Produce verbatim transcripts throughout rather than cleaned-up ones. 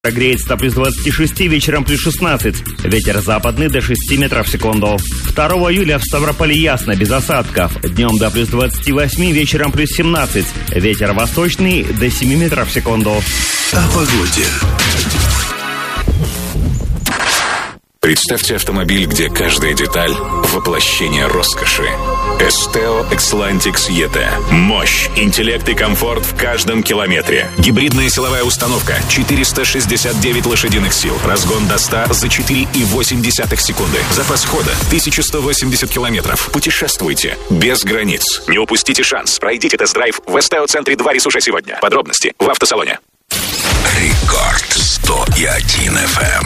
Прогреется до плюс двадцати шести, вечером плюс шестнадцать. Ветер западный до шести метров в секунду. второго июля в Ставрополе ясно, без осадков. Днем до плюс двадцати восьми, вечером плюс семнадцать. Ветер восточный до семи метров в секунду. О погоде. Представьте автомобиль, где каждая деталь – воплощение роскоши. Esteo Xlantix и ти. Мощь, интеллект и комфорт в каждом километре. Гибридная силовая установка, четыреста шестьдесят девять лошадиных сил. Разгон до ста за четыре и восемь десятых секунды. Запас хода тысяча сто восемьдесят километров. Путешествуйте без границ. Не упустите шанс. Пройдите тест-драйв в Esteo-центре Дварис уже сегодня. Подробности в автосалоне. Рекорд сто и один эф эм.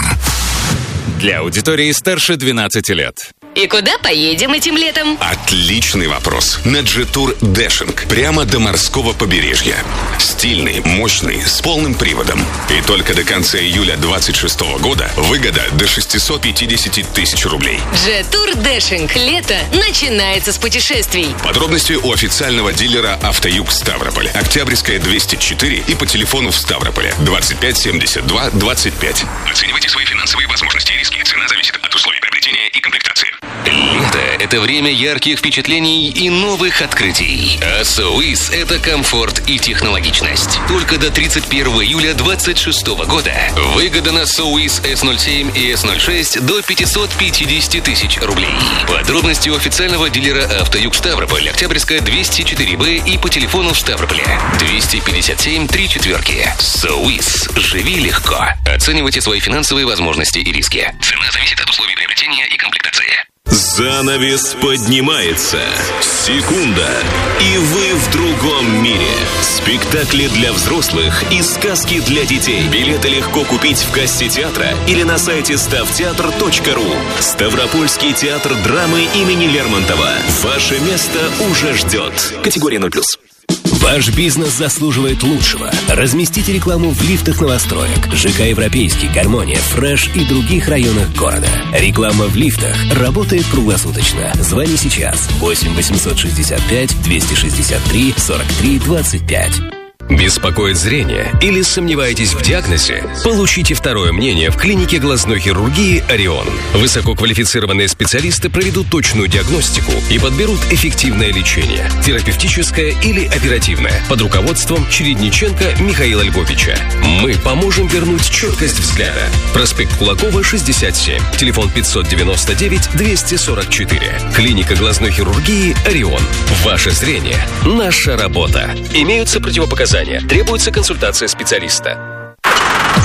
Для аудитории старше двенадцати лет. И куда поедем этим летом? Отличный вопрос. На джет-тур Dashing. Прямо до морского побережья. Стильный, мощный, с полным приводом. И только до конца июля двадцать шестого года выгода до шестьсот пятьдесят тысяч рублей. джет-тур Dashing. Лето начинается с путешествий. Подробности у официального дилера «Автоюг» Ставрополь. Октябрьская, двести четыре и по телефону в Ставрополе двадцать пять семьдесят два двадцать пять. Оценивайте свои финансовые возможности и риски. Цена зависит от условий приобретения и комплектации. Лето – это время ярких впечатлений и новых открытий. А Соуис – это комфорт и технологичность. Только до тридцать первого июля двадцать шестого года выгода на Соуис эс ноль семь и эс ноль шесть до пятьсот пятьдесят тысяч рублей. Подробности у официального дилера «Автоюг» Ставрополь, Октябрьская, двести четыре бэ и по телефону в Ставрополе двести пятьдесят семь три четверки. Соуис. Живи легко. Оценивайте свои финансовые возможности и риски. Цена зависит от условий приобретения и комплектации. Занавес поднимается. Секунда, и вы в другом мире. Спектакли для взрослых и сказки для детей. Билеты легко купить в кассе театра или на сайте ставтеатр точка ру. Ставропольский театр драмы имени Лермонтова. Ваше место уже ждет. Категория ноль плюс. Ваш бизнес заслуживает лучшего. Разместите рекламу в лифтах новостроек, ЖК «Европейский», «Гармония», «Фреш» и других районах города. Реклама в лифтах работает круглосуточно. Звони сейчас. восемь восемьсот шестьдесят пять двести шестьдесят три сорок три двадцать пять. Беспокоит зрение или сомневаетесь в диагнозе? Получите второе мнение в клинике глазной хирургии «Орион». Высококвалифицированные специалисты проведут точную диагностику и подберут эффективное лечение – терапевтическое или оперативное, под руководством Чередниченко Михаила Львовича. Мы поможем вернуть четкость взгляда. Проспект Кулакова, шестьдесят семь. Телефон пятьсот девяносто девять двести сорок четыре. Клиника глазной хирургии «Орион». Ваше зрение – наша работа. Имеются противопоказания. Требуется консультация специалиста.